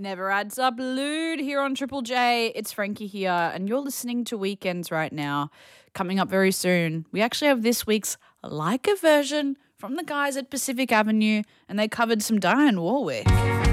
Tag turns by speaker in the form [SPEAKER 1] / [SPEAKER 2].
[SPEAKER 1] Never adds up, Lude, here on Triple J. It's Frankie here, and you're listening to Weekends right now. Coming up very soon, we actually have this week's Like a version from the guys at Pacific Avenue, and they covered some Diane Warwick.